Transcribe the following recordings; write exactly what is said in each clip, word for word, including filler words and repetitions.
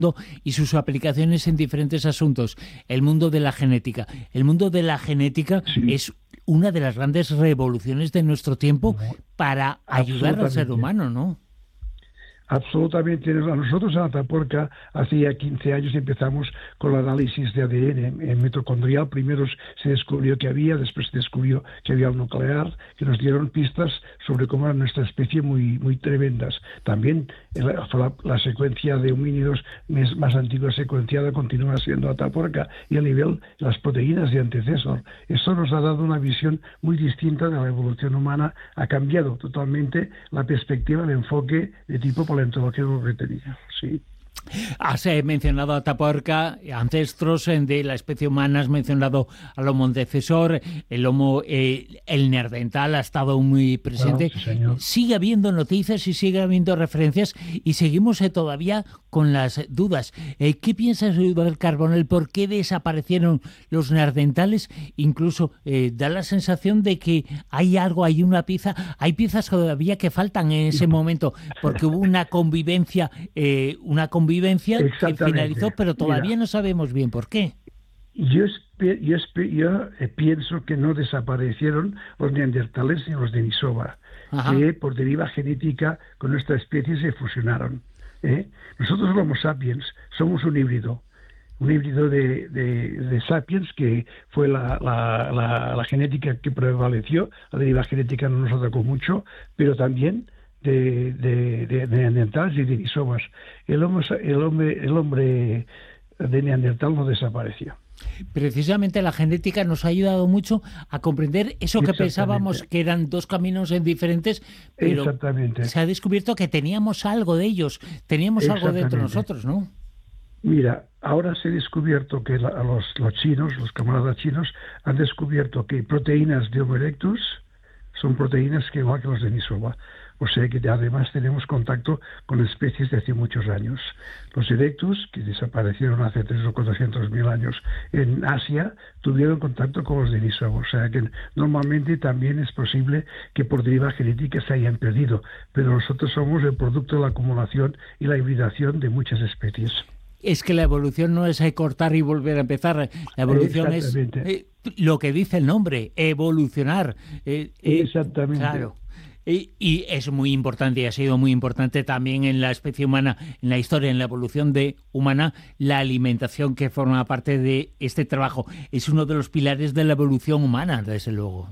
y sus aplicaciones en diferentes asuntos. El mundo de la genética. El mundo de la genética Sí. es una de las grandes revoluciones de nuestro tiempo para ayudar al ser humano, ¿no? Absolutamente. Nosotros en Atapuerca, hacía quince años, empezamos con el análisis de A D N mitocondrial. Primero se descubrió que había, después se descubrió que había un nuclear, que nos dieron pistas sobre cómo era nuestra especie muy, muy tremendas. También la, la, la secuencia de homínidos más, más antigua secuenciada continúa siendo Atapuerca, y a nivel de las proteínas de antecesor. Eso nos ha dado una visión muy distinta de la evolución humana. Ha cambiado totalmente la perspectiva, el enfoque de tipo paleontológico que tenía, sí. Has eh, mencionado a Atapuerca, ancestros eh, de la especie humana, has mencionado al Homo antecesor, el Homo, eh, el Neandertal ha estado muy presente. Bueno, sí, sigue habiendo noticias y sigue habiendo referencias y seguimos eh, todavía con las dudas. Eh, ¿Qué piensas, Eduardo Carbonell? ¿Por qué desaparecieron los neandertales? Incluso eh, da la sensación de que hay algo, hay una pieza, hay piezas todavía que faltan en ese momento, porque hubo una convivencia, eh, una convivencia que finalizó, pero todavía Mira, no sabemos bien por qué. Yo, yo, yo eh, pienso que no desaparecieron los neandertales ni los Denisova, Ajá. que por deriva genética con nuestra especie se fusionaron. ¿eh? Nosotros los Homo sapiens somos un híbrido, un híbrido de, de, de sapiens, que fue la, la, la, la genética que prevaleció. La deriva genética no nos atacó mucho, pero también de, de, de, de neandertales y denisovas. El hombre, el hombre, el hombre de Neandertal no desapareció. Precisamente la genética nos ha ayudado mucho a comprender eso que pensábamos que eran dos caminos diferentes, pero se ha descubierto que teníamos algo de ellos, teníamos algo dentro de nosotros, ¿no? Mira, ahora se ha descubierto que la, los, los chinos, los camaradas chinos, han descubierto que proteínas de Homo erectus son proteínas que igual que los de Denisova. O sea que además tenemos contacto con especies de hace muchos años. Los erectus, que desaparecieron hace tres o cuatrocientos mil años en Asia, tuvieron contacto con los Denisova. O sea que normalmente también es posible que por deriva genética se hayan perdido, pero nosotros somos el producto de la acumulación y la hibridación de muchas especies. Es que la evolución no es cortar y volver a empezar. La evolución es eh, lo que dice el nombre, evolucionar. Eh, eh, Exactamente. Claro. Y, y es muy importante y ha sido muy importante también en la especie humana, en la historia, en la evolución de humana, la alimentación, que forma parte de este trabajo. Es uno de los pilares de la evolución humana, desde luego.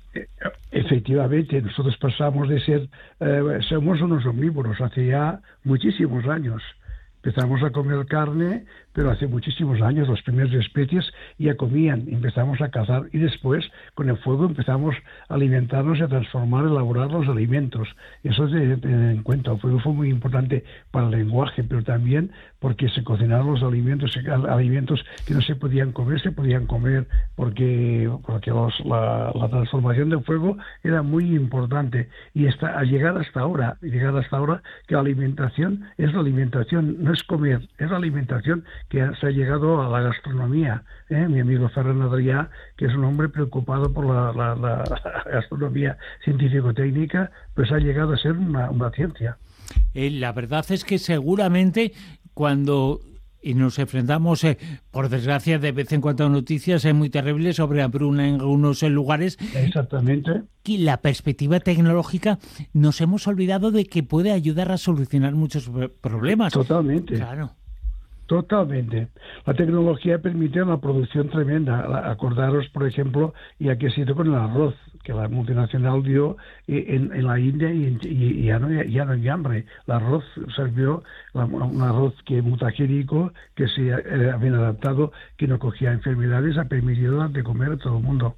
Efectivamente, nosotros pasamos de ser, eh, somos unos omnívoros hace ya muchísimos años. Empezamos a comer carne, pero hace muchísimos años las primeras especies ya comían, empezamos a cazar y después con el fuego empezamos a alimentarnos y a transformar, a elaborar los alimentos. Eso es de tener en cuenta. El fuego fue muy importante para el lenguaje, pero también porque se cocinaron los alimentos, alimentos que no se podían comer, se podían comer porque, porque los, la, la transformación del fuego era muy importante. Y hasta, a llegar hasta ahora, llegar hasta ahora que la alimentación es la alimentación, no es comer, es la alimentación, que se ha llegado a la gastronomía. ¿eh? Mi amigo Ferran Adrià, que es un hombre preocupado por la, la, la gastronomía científico-técnica, pues ha llegado a ser una, una ciencia. Eh, la verdad es que seguramente cuando y nos enfrentamos, eh, por desgracia, de vez en cuando a noticias eh, muy terribles sobre hambruna en algunos eh, lugares. Exactamente. Y la perspectiva tecnológica, nos hemos olvidado de que puede ayudar a solucionar muchos problemas. Totalmente. Claro. Totalmente. La tecnología permite una producción tremenda. Acordaros, por ejemplo, y aquí ha sido con el arroz, que la multinacional dio en, en la India y, en, y ya, no, ya no hay hambre. El arroz sirvió, un arroz que mutagénico, que se era bien adaptado, que no cogía enfermedades, ha permitido dar de comer a todo el mundo.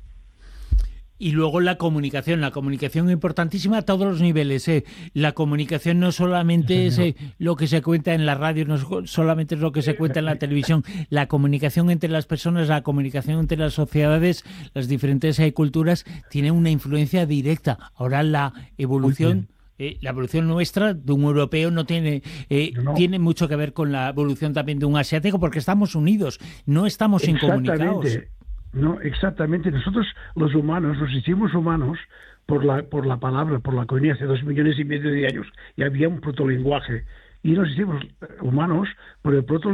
Y luego la comunicación, la comunicación importantísima a todos los niveles. ¿eh? La comunicación no solamente sí, es eh, lo que se cuenta en la radio, no solamente es lo que se cuenta en la televisión. La comunicación entre las personas, la comunicación entre las sociedades, las diferentes eh, culturas, tiene una influencia directa. Ahora la evolución... Eh, la evolución nuestra de un europeo no tiene eh, no. tiene mucho que ver con la evolución también de un asiático, porque estamos unidos, no estamos incomunicados. No, exactamente. Nosotros, los humanos, nos hicimos humanos por la por la palabra, por la coña, hace dos millones y medio de años. Y había un protolenguaje y nos hicimos humanos, pero de pronto